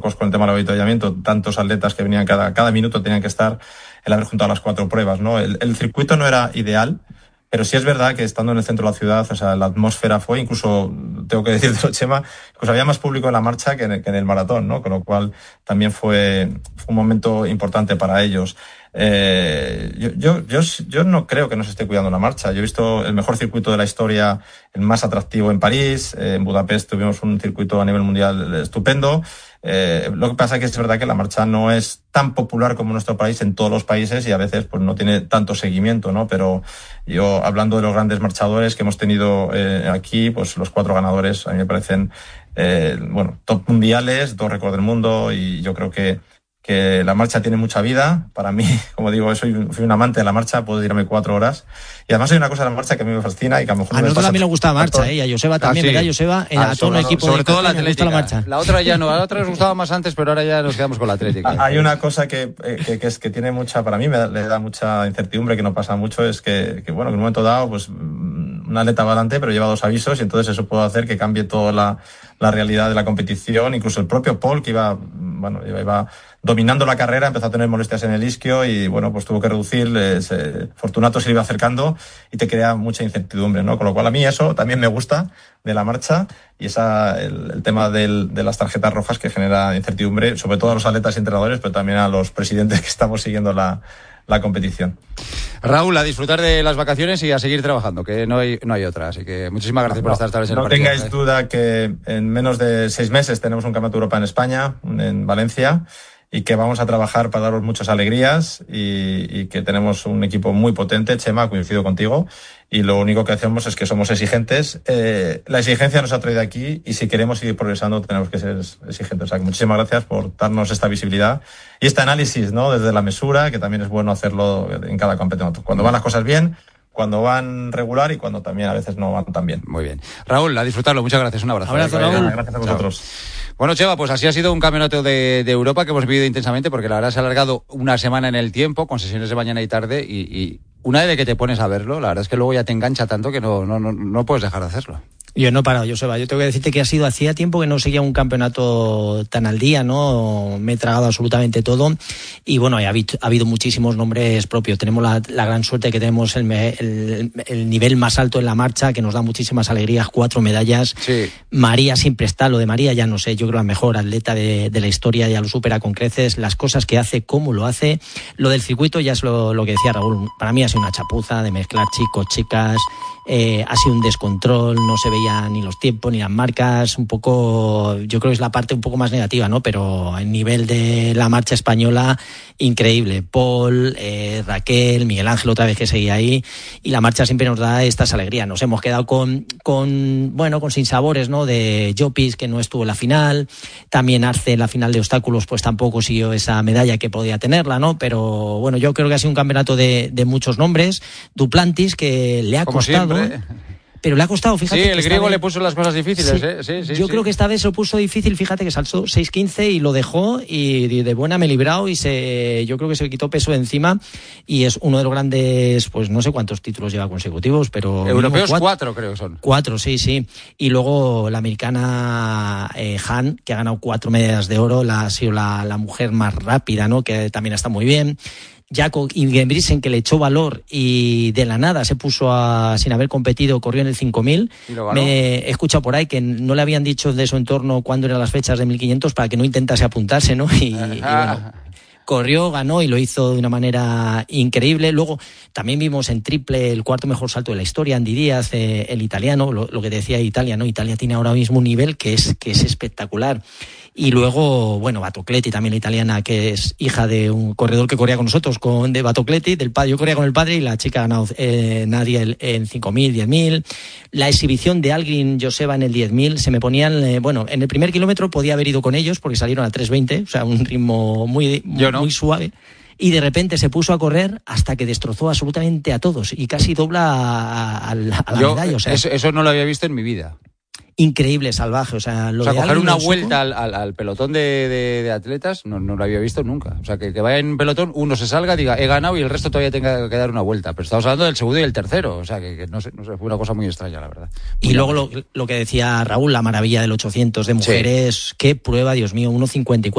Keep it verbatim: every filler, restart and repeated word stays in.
locos con el tema del avituallamiento, tantos atletas que venían cada, cada minuto tenían que estar, el haber juntado las cuatro pruebas, ¿no? El, el circuito no era ideal, pero sí es verdad que estando en el centro de la ciudad, o sea, la atmósfera fue, incluso, tengo que decirte, Chema, pues había más público en la marcha que en el, que en el maratón, ¿no? Con lo cual también fue, fue un momento importante para ellos. Eh, yo, yo, yo, yo no creo que no se esté cuidando la marcha. Yo he visto el mejor circuito de la historia, el más atractivo en París, eh, en Budapest tuvimos un circuito a nivel mundial estupendo. Eh, lo que pasa es que es verdad que la marcha no es tan popular como en nuestro país en todos los países y a veces pues no tiene tanto seguimiento, ¿no? Pero yo, hablando de los grandes marchadores que hemos tenido eh, aquí, pues los cuatro ganadores a mí me parecen, eh, bueno, top mundiales, dos récords del mundo y yo creo que que la marcha tiene mucha vida. Para mí, como digo, soy, soy un amante de la marcha, puedo tirarme cuatro horas. Y además hay una cosa de la marcha que a mí me fascina y que a lo mejor a no nosotros también nos gusta la marcha, a ¿eh? Y a Joseba también, ah, sí. ¿verdad, Joseba? Ah, a todo el equipo sobre de todo la Cataluña atlética. nos gusta la marcha. La otra ya no, la otra nos gustaba más antes, pero ahora ya nos quedamos con la atlética. Hay una cosa que, que, que es que tiene mucha, para mí me da, le da mucha incertidumbre, que no pasa mucho, es que, que bueno, que en un momento dado, pues un atleta va adelante, pero lleva dos avisos y entonces eso puede hacer que cambie toda la, la realidad de la competición. Incluso el propio Paul, que iba, bueno, iba, iba dominando la carrera, empezó a tener molestias en el isquio y bueno, pues tuvo que reducir, eh, Fortunato se le iba acercando y te crea mucha incertidumbre, ¿no? Con lo cual a mí eso también me gusta de la marcha y esa, el, el tema del, de las tarjetas rojas que genera incertidumbre, sobre todo a los atletas y entrenadores, pero también a los presidentes que estamos siguiendo la, la competición. Raúl, a disfrutar de las vacaciones y a seguir trabajando, que no hay, no hay otra. Así que muchísimas gracias no, por estar esta vez en el no partido. No tengáis duda que en menos de seis meses tenemos un Campeonato Europa en España, en Valencia, y que vamos a trabajar para daros muchas alegrías y, y que tenemos un equipo muy potente. Chema, coincido contigo, y lo único que hacemos es que somos exigentes. Eh, la exigencia nos ha traído aquí y si queremos seguir progresando tenemos que ser exigentes. O sea, que muchísimas gracias por darnos esta visibilidad y este análisis, ¿no? Desde la mesura, que también es bueno hacerlo en cada campeonato. Cuando van las cosas bien, cuando van regular y cuando también a veces no van tan bien. Muy bien. Raúl, a disfrutarlo. Muchas gracias. Un abrazo. Abrazo, Raúl. Gracias a vosotros. Chao. Bueno, Cheva, pues así ha sido un campeonato de, de Europa que hemos vivido intensamente porque la verdad se ha alargado una semana en el tiempo con sesiones de mañana y tarde y, y una vez que te pones a verlo, la verdad es que luego ya te engancha tanto que no, no, no, no puedes dejar de hacerlo. Yo no he parado, Joseba. Yo tengo que decirte que ha sido hacía tiempo que no seguía un campeonato tan al día, ¿no? Me he tragado absolutamente todo y bueno, ha habido, ha habido muchísimos nombres propios. Tenemos la, la gran suerte que tenemos el, el, el nivel más alto en la marcha, que nos da muchísimas alegrías, cuatro medallas. Sí. María siempre está, lo de María ya no sé, yo creo la mejor atleta de, de la historia, ya lo supera con creces, las cosas que hace, cómo lo hace. Lo del circuito ya es lo, lo que decía Raúl, para mí ha sido una chapuza de mezclar chicos, chicas, eh, ha sido un descontrol, no se veía ni los tiempos ni las marcas, un poco, yo creo que es la parte un poco más negativa, ¿no? Pero el nivel de la marcha española, increíble. Paul, eh, Raquel, Miguel Ángel otra vez que seguía ahí, y la marcha siempre nos da estas alegrías. Nos hemos quedado con, con bueno, con sinsabores, ¿no? De Llopis, que no estuvo en la final, también Arce en la final de obstáculos, pues tampoco siguió esa medalla que podía tenerla, ¿no? Pero bueno, yo creo que ha sido un campeonato de, de muchos nombres. Duplantis, que le ha Como costado... siempre. Pero le ha costado, fíjate. Sí, que el griego vez... le puso las cosas difíciles, sí, ¿eh? Sí, sí, yo sí. creo que esta vez se lo puso difícil, fíjate que saltó seis quince y lo dejó y de buena me he librado y se, yo creo que se quitó peso de encima y es uno de los grandes, pues no sé cuántos títulos lleva consecutivos, pero... Europeos cuatro, cuatro creo que son. Cuatro, sí, sí. Y luego la americana eh, Han, que ha ganado cuatro medallas de oro, la, ha sido la, la mujer más rápida, ¿no? Que también está muy bien. Jakob Ingebrigtsen, que le echó valor y de la nada se puso a, sin haber competido, corrió en el cinco mil. Me he escuchado por ahí que no le habían dicho de su entorno cuándo eran las fechas de mil quinientos para que no intentase apuntarse, ¿no? Y, y bueno, corrió, ganó y lo hizo de una manera increíble. Luego también vimos en triple el cuarto mejor salto de la historia, Andy Díaz, eh, el italiano, lo, lo que decía Italia, ¿no? Italia tiene ahora mismo un nivel que es, que es espectacular. Y luego, bueno, Batocletti, también la italiana, que es hija de un corredor que corría con nosotros, con de Batocletti, del padre. Yo corría con el padre y la chica ha ganado eh, Nadia el, en cinco mil, diez mil. La exhibición de Algin Joseba en el diez mil, se me ponían, eh, bueno, en el primer kilómetro podía haber ido con ellos porque salieron a tres veinte, o sea, un ritmo muy, muy, no. muy suave. Y de repente se puso a correr hasta que destrozó absolutamente a todos y casi dobla a, a, a la Yo, medalla. O sea, eso, eso no lo había visto en mi vida. Increíble, salvaje. O sea, lo o sea de coger una supo... vuelta al, al, al pelotón de, de, de atletas no, no lo había visto nunca. O sea, que, que vaya en pelotón, uno se salga, diga, he ganado y el resto todavía tenga que dar una vuelta. Pero estamos hablando del segundo y el tercero. O sea, que, que no sé, no sé, fue una cosa muy extraña, la verdad. Muy y luego lo, lo que decía Raúl, la maravilla del ochocientos de mujeres. Sí. Qué prueba, Dios mío, uno cincuenta y cuatro.